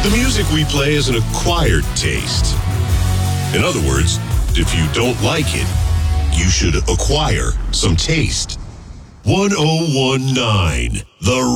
The music we play is an acquired taste. In other words, if you don't like it, you should acquire some taste. 1019, The